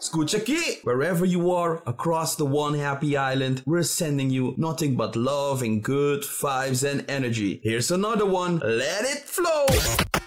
Escucha aqui! Wherever you are across the one happy island, we're sending you nothing but love and good vibes and energy. Here's another one. Let it flow!